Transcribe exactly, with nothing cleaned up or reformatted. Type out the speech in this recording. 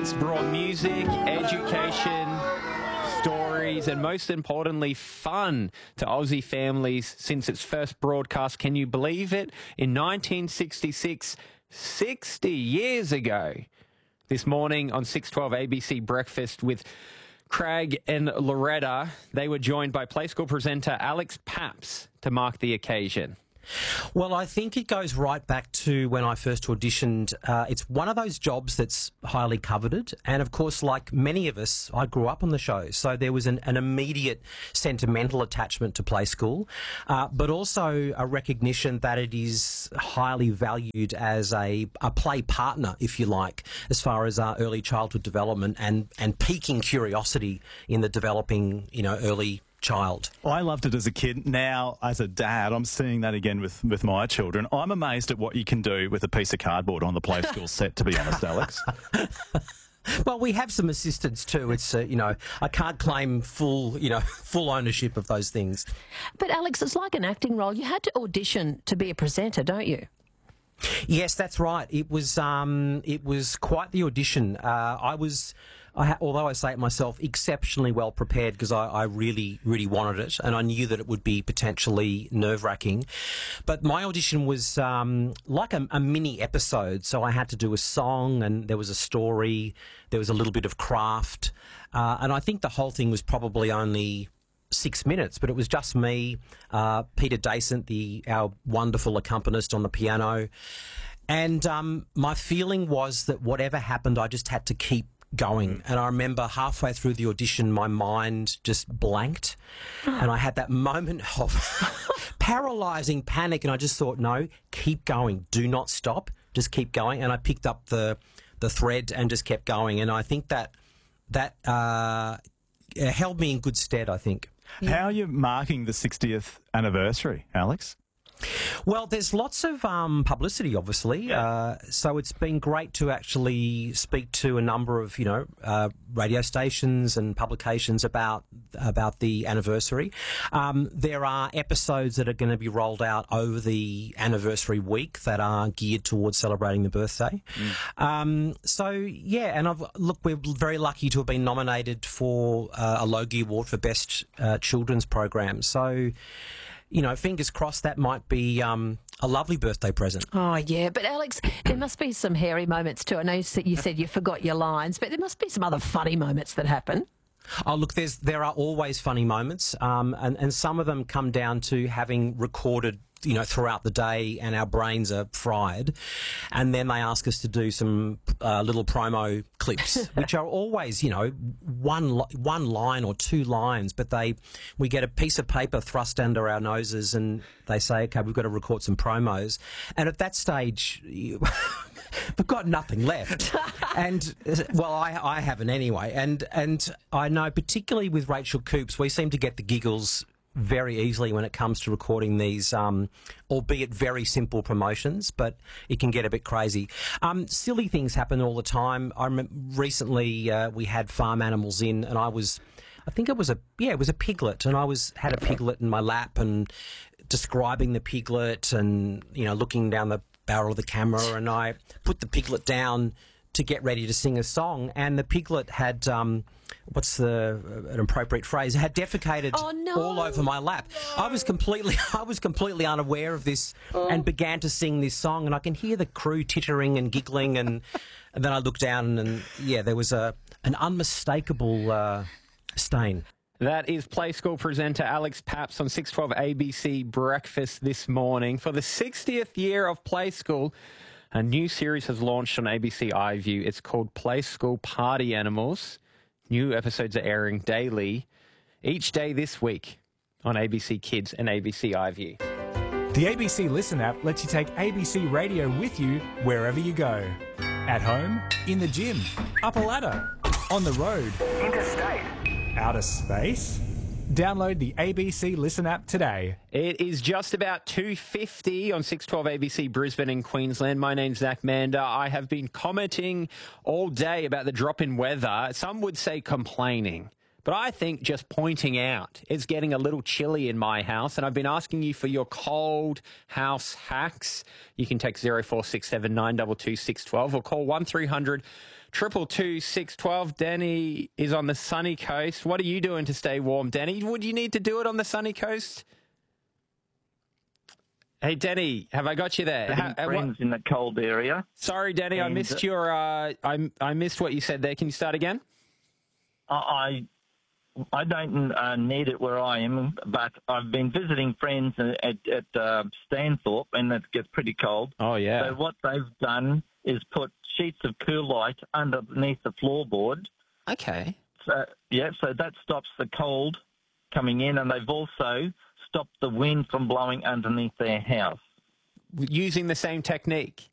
It's brought music, education, stories, and most importantly, fun to Aussie families since its first broadcast. Can you believe it? In nineteen sixty-six, sixty years ago. This morning on six twelve A B C Breakfast with Craig and Loretta, they were joined by Play School presenter Alex Paps to mark the occasion. Well, I think it goes right back to when I first auditioned. Uh, it's one of those jobs that's highly coveted. And, of course, like many of us, I grew up on the show. So there was an, an immediate sentimental attachment to Play School, uh, but also a recognition that it is highly valued as a, a play partner, if you like, as far as our early childhood development and, and piquing curiosity in the developing, you know, early child. I loved it as a kid. Now, as a dad, I'm seeing that again with, with my children. I'm amazed at what you can do with a piece of cardboard on the Play School set, to be honest, Alex. Well, we have some assistants too. It's, uh, you know, I can't claim full, you know, full ownership of those things. But, Alex, it's like an acting role. You had to audition to be a presenter, don't you? Yes, that's right. It was um, it was quite the audition. Uh, I was, I ha- although I say it myself, exceptionally well prepared because I, I really, really wanted it, and I knew that it would be potentially nerve-wracking. But my audition was um, like a, a mini episode, so I had to do a song, and there was a story, there was a little bit of craft, uh, and I think the whole thing was probably only six minutes, but it was just me, uh, Peter Dacent, the our wonderful accompanist on the piano, and um, my feeling was that whatever happened, I just had to keep going. And I remember halfway through the audition, my mind just blanked, and I had that moment of paralysing panic, and I just thought, no, keep going, do not stop, just keep going. And I picked up the the thread and just kept going, and I think that that uh, held me in good stead, I think. Yeah. How are you marking the sixtieth anniversary, Alex? Well, there's lots of um, publicity, obviously. Yeah. Uh, so it's been great to actually speak to a number of, you know, uh, radio stations and publications about about the anniversary. Um, there are episodes that are going to be rolled out over the anniversary week that are geared towards celebrating the birthday. Mm. Um, so, yeah, and I've, look, we're very lucky to have been nominated for uh, a Logie Award for Best uh, Children's Program. So, you know, fingers crossed that might be um, a lovely birthday present. Oh, yeah. But, Alex, there must be some hairy moments too. I know you said you, said you forgot your lines, but there must be some other funny moments that happen. Oh, look, there's there are always funny moments, um, and, and some of them come down to having recorded, you know, throughout the day, and our brains are fried, and then they ask us to do some uh, little promo clips, which are always, you know, one li- one line or two lines, but they we get a piece of paper thrust under our noses, and they say, okay, we've got to record some promos, and at that stage, you, we've got nothing left. And, well, I, I haven't anyway, and and I know particularly with Rachel Coops, we seem to get the giggles very easily when it comes to recording these, um, albeit very simple promotions, but it can get a bit crazy. Um, silly things happen all the time. I remember recently uh, we had farm animals in, and I was, I think it was a, yeah, it was a piglet, and I was had a piglet in my lap and describing the piglet and, you know, looking down the barrel of the camera, and I put the piglet down to get ready to sing a song, and the piglet had, um, what's the uh, an appropriate phrase? Had defecated oh, no. all over my lap. No. I was completely, I was completely unaware of this, oh. and began to sing this song, and I can hear the crew tittering and giggling, and, and then I looked down, and yeah, there was a an unmistakable uh, stain. That is Play School presenter Alex Paps on six twelve A B C Breakfast this morning. For the sixtieth year of Play School, a new series has launched on A B C iView. It's called Play School Party Animals. New episodes are airing daily, each day this week on A B C Kids and A B C iView. The A B C Listen app lets you take A B C Radio with you wherever you go. At home, in the gym, up a ladder, on the road, interstate, outer space. Download the A B C Listen app today. It is just about two fifty on six twelve A B C Brisbane in Queensland. My name's Zach Mander. I have been commenting all day about the drop in weather. Some would say complaining. But I think just pointing out it's getting a little chilly in my house, and I've been asking you for your cold house hacks. You can text zero four six seven nine two two six one two or call one three hundred two two two six one two. Danny is on the sunny coast. What are you doing to stay warm, Danny? Would you need to do it on the sunny coast? Hey, Danny, have I got you there? Having Ha- friends what- in the cold area. Sorry, Danny, I And- missed your. Uh, I I missed what you said there. Can you start again? I I don't uh, need it where I am, but I've been visiting friends at, at uh, Stanthorpe, and it gets pretty cold. Oh yeah. So what they've done is put sheets of Coolite underneath the floorboard. Okay. So, yeah, so that stops the cold coming in, and they've also stopped the wind from blowing underneath their house. Using the same technique.